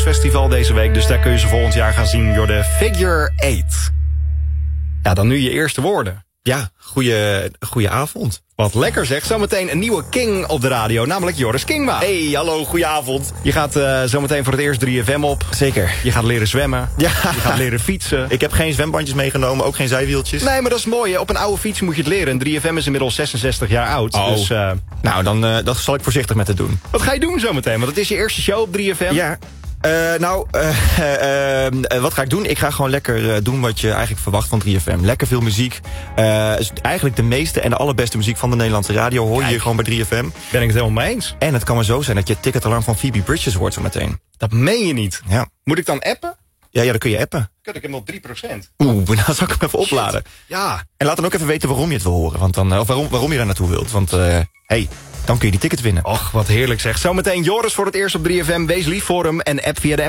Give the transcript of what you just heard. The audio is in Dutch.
Festival deze week. Dus daar kun je ze volgend jaar gaan zien door de Figure 8. Ja, dan nu je eerste woorden. Ja, goeie avond. Wat lekker zeg. Zometeen een nieuwe king op de radio, namelijk Joris Kingma. Hey, hallo, goeie avond. Je gaat zometeen voor het eerst 3FM op. Zeker. Je gaat leren zwemmen. Ja. Je gaat leren fietsen. Ik heb geen zwembandjes meegenomen, ook geen zijwieltjes. Nee, maar dat is mooi. Hè? Op een oude fiets moet je het leren. En 3FM is inmiddels 66 jaar oud. Oh. Dus, Nou, dan zal ik voorzichtig met het doen. wat ga je doen zometeen? Want het is je eerste show op 3FM. Ja. Wat ga ik doen? Ik ga gewoon lekker doen wat je eigenlijk verwacht van 3FM. Lekker veel muziek. Eigenlijk de meeste en de allerbeste muziek van de Nederlandse radio hoor je hier gewoon bij 3FM. Ben ik het helemaal mee eens. En het kan maar zo zijn dat je het ticketalarm van Phoebe Bridgers hoort zo meteen. Dat meen je niet. Ja. Moet ik dan appen? Ja, dan kun je appen. Kut, ik heb nog 3%. Nou zal ik hem even opladen. Ja. En laat dan ook even weten waarom je het wil horen. Want dan, of waarom je daar naartoe wilt. Want dan kun je die ticket winnen. Och, wat heerlijk zeg. Zometeen Joris voor het eerst op 3FM. Wees lief voor hem en app via de